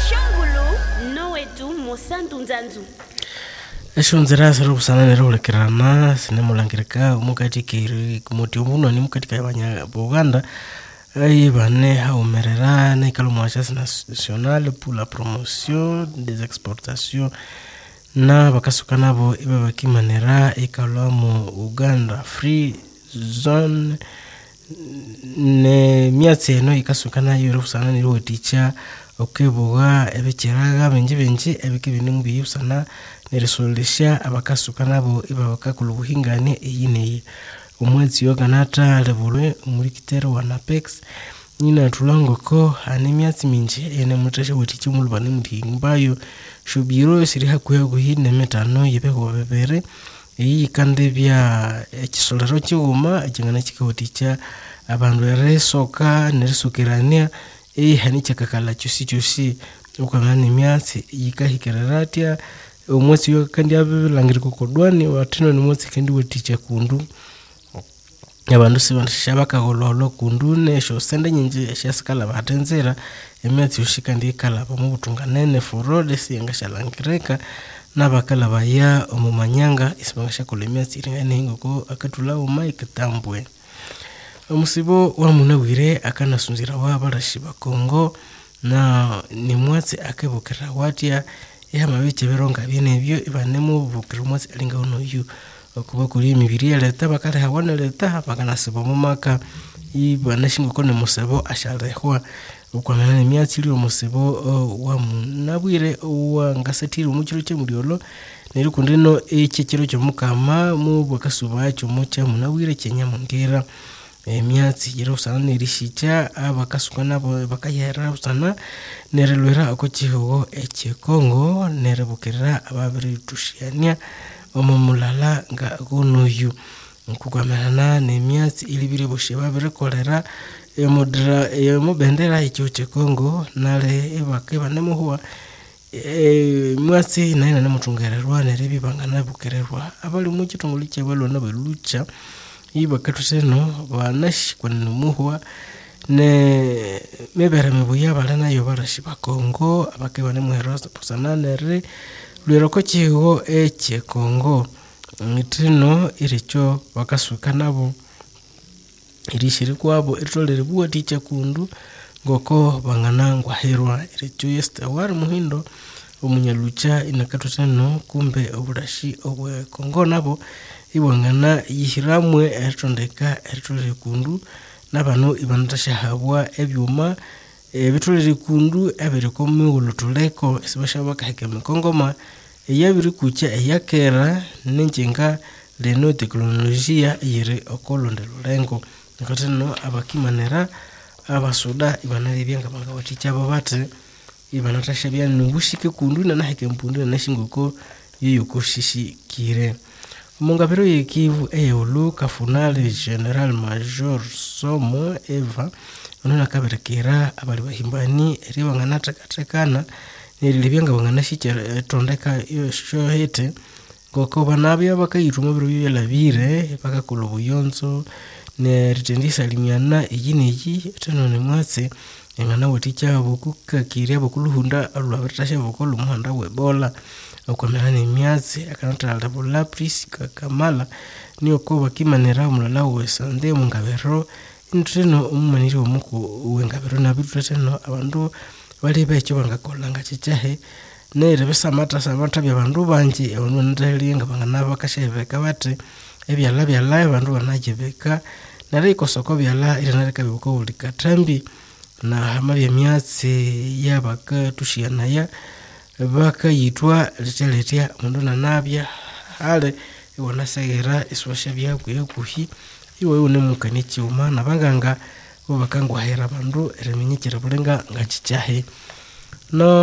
Shongulu nowetu mosantu nzanzu. Eshonzera sero busana nero lekerana sinemulangirika umukati kiri kumuti umuno ni mukati kabanya Buganda ay bane haumerera na ikalo mwachasi national pour la promotion des exportations na bakasuka nabo ibe bakimanera ikalo mu Uganda free zone ne miatse no ikasuka na yoro busana nero ticha okeboga ebekeraga benji ebikibini mubi busana neresolesha abakasuka nabo iba bakakulu buhingane eyine umwezi yoganata lebulwe umurikitero wa Napex nina tulangoko anemiatsi minje ene mutashe wetichi mulubane mutimbayo shubiro siri hakuya guhine metano yebego bebere iyi kande bya ekisolero cyuma kingana kikoticha abantu eresoka neresukirania hani chakakala cyusi ukangana imiatsi yikahikereratia umwezi yo kandi abelangiriko kodwani watino ni mwezi kandi weticha kundu abantu sibashabaka gololo kundu nesho sende nyinje shaskala batenzera emyatsi ushikandi kala mu butunganene forode siyangashalangireka nabakala baya omumanyanga isibangasha kolemyatsi iringane ngoko akatula Mike Tambwe umusibo wa munawire akanasunzira wa barashi bakongo na ni mwatsi akebukira watia yamabiche beronga byenebyo ibanemu bukirumwatsi alinga uno yu kuba kuri imibiri ya leta bakare hawana leta bakanasiba mu maka ibanashingo kone musebo asharehwa ukwamana emyatsi iri musebo wa munabwire wa ngasatiri umukiro cyo muriolo neri kundino ekekiro cyo mukama mu bakasuba cyo mucya munabwire kenya mungera emyatsi yero usana nerishicha abakasuka nabo bakayera usana nerelwera akochiho echekongo nerebukira ababiri tushiania omumulala nga gonoyu nkukwamana nemyatsi ilibire boshe babire kolera emodra emobendera icyo chekongo nale ebake banemuhwa mwatsi naina nemutungererwa nerebi bangana bukererwa abali mu kitongoli cyabalo nabelucha iba katuseno banashi kwanumuhwa ne mebere mebuya balana yo barashi bakongo abake banemuhera pusananere lweroko chigo eche Kongo ngitino iricho bakasuka nabo irishiri kwabo itolere buwa ticha kundu ngoko banganangwa herwa iricho yesta war muhindo umunyalucha inakatuseno kumbe oburashi obwe Kongo nabo ibangana yihiramwe etondeka etolere kundu nabano ibantashahabwa ebyuma bitolere kundu abiriko mulutuleko sibashabaka hekeme Kongoma eyabiri kucha eyakera ninjenga leno teknolojia yire okolondelo lengo nkateno abakimanera abasoda ibanali byanga bangawaticha babate ibanatasha bya nubushike kundu na heke mpundu na shingoko yiyuko shishi kire mungabero yekivu eyolu kafunale General Major Somo Eva onona kaberekera abali bahimbani eriwangana takatekana neribyanga bangana shiche tondeka yo shohete ngoko banabya bakayituma biro byelabire bakakolo buyonzo ne ritendisa limiana ejiniji tenone mwatse engana woticha bukukakire bukuluhunda alwabatasha bukulu muhanda webola okwamana nemyatse akanata alabula pris kamala niyo ko bakimanera umulala wesande mungabero intreno umumaniri omuku wengabero nabitreteno abantu bali becho bangakolanga chichahe nere besamata samata byabantu banje ono ndaliyenga bangana bakashebeka bate ebyala byala abantu banajebeka nare ikosoko byala iranareka biko ulikatambi na hamabya myatse yabaka tushiana ya baka yitwa liteletia mundu nanabya hale iwana segera iswasha byakuye kuhi iwe unemukani cyuma nabanganga bo bakangwa hera bandu eremenyekera bulenga ngachichahe no